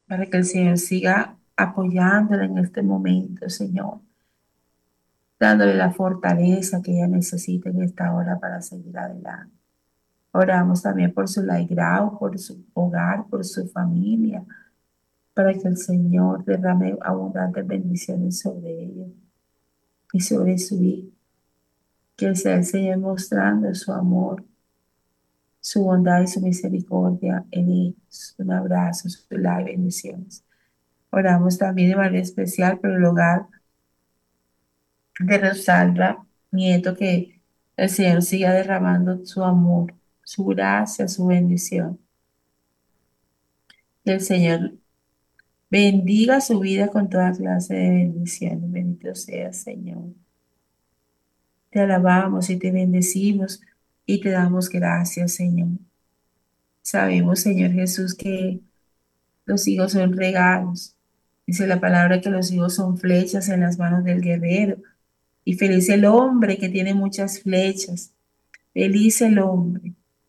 para que el Señor siga apoyándola en este momento, Señor, dándole la fortaleza que ella necesita en esta hora para seguir adelante. Oramos también por su grado, por su hogar, por su familia, para que el Señor derrame abundantes bendiciones sobre ella y sobre su hijo. Que sea el Señor mostrando su amor, su bondad y su misericordia en ellos. Un abrazo, su y bendiciones. Oramos también de manera especial por el hogar de Rosalba Nieto, que el Señor siga derramando su amor, su gracia, su bendición. Que el Señor bendiga su vida con toda clase de bendiciones. Bendito sea, Señor. Te alabamos y te bendecimos y te damos gracias, Señor. Sabemos, Señor Jesús, que los hijos son regalos. Dice la palabra que los hijos son flechas en las manos del guerrero. Y feliz el hombre que tiene muchas flechas. Feliz el hombre.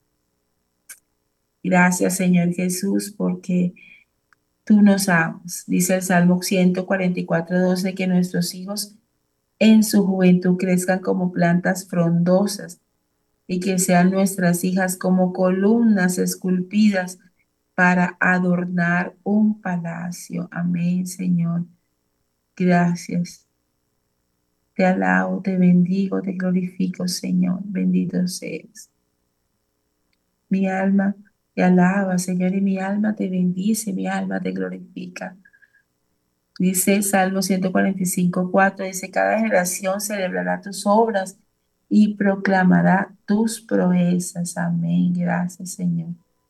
Gracias, Señor Jesús, porque tú nos amas. Dice el Salmo 144:12 que nuestros hijos en su juventud crezcan como plantas frondosas y que sean nuestras hijas como columnas esculpidas para adornar un palacio. Amén, Señor. Gracias. Te alabo, te bendigo, te glorifico, Señor. Bendito seas. Mi alma te alaba, Señor, y mi alma te bendice, mi alma te glorifica. Dice Salmo 145:4, dice, cada generación celebrará tus obras y proclamará tus proezas. Amén. Gracias, Señor.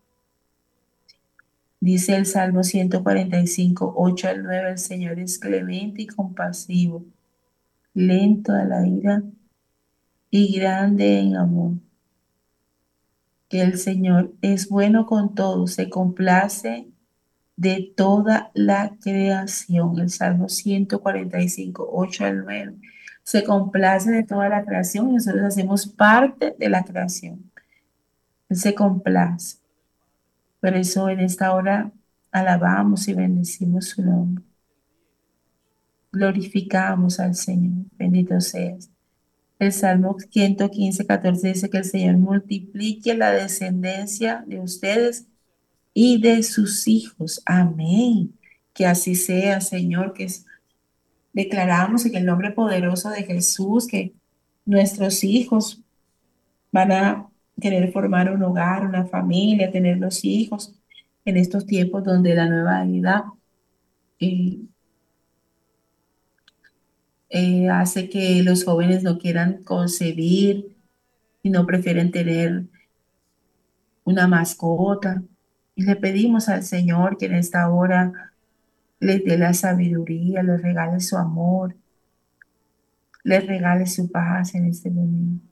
Dice el Salmo 145:8 al 9, el Señor es clemente y compasivo, lento a la ira y grande en amor. Que el Señor es bueno con todos, se complace de toda la creación. El Salmo 145:8 al 9. Se complace de toda la creación y nosotros hacemos parte de la creación. Él se complace. Por eso en esta hora alabamos y bendecimos su nombre. Glorificamos al Señor. Bendito seas. El Salmo 115:14 dice que el Señor multiplique la descendencia de ustedes y de sus hijos. Amén. Que así sea, Señor, declaramos en el nombre poderoso de Jesús que nuestros hijos van a querer formar un hogar, una familia, tener los hijos en estos tiempos donde la nueva vida eh, hace que los jóvenes no quieran concebir y no prefieren tener una mascota. Y le pedimos al Señor que en esta hora les dé la sabiduría, les regale su amor, les regale su paz en este momento.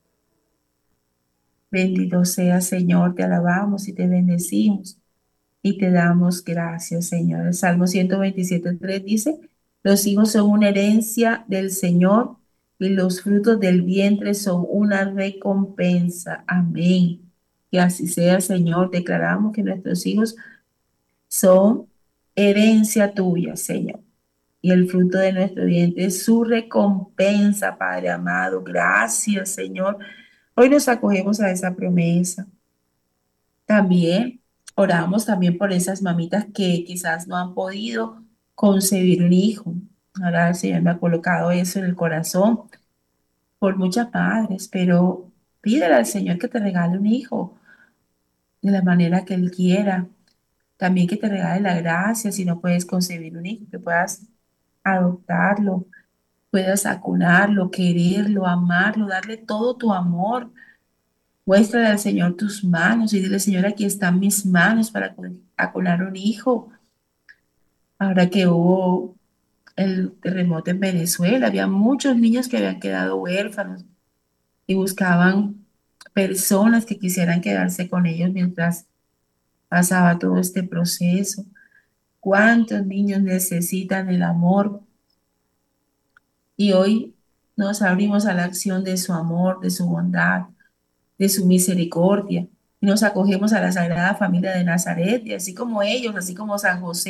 Bendito sea, Señor, te alabamos y te bendecimos y te damos gracias, Señor. El Salmo 127:3 dice, los hijos son una herencia del Señor y los frutos del vientre son una recompensa. Amén. Que así sea, Señor. Declaramos que nuestros hijos son herencia tuya, Señor. Y el fruto de nuestro vientre es su recompensa, Padre amado. Gracias, Señor. Hoy nos acogemos a esa promesa. También oramos también por esas mamitas que quizás no han podido concebir un hijo. Ahora el Señor me ha colocado eso en el corazón por muchas madres, pero pídele al Señor que te regale un hijo de la manera que Él quiera. También que te regale la gracia si no puedes concebir un hijo, que puedas adoptarlo, puedas acunarlo, quererlo, amarlo, darle todo tu amor. Muéstrale al Señor tus manos y dile, Señor, aquí están mis manos para acunar un hijo. Ahora que hubo el terremoto en Venezuela, había muchos niños que habían quedado huérfanos y buscaban personas que quisieran quedarse con ellos mientras pasaba todo este proceso. ¿Cuántos niños necesitan el amor? Y hoy nos abrimos a la acción de su amor, de su bondad, de su misericordia. Y nos acogemos a la Sagrada Familia de Nazaret, y así como ellos, así como San José,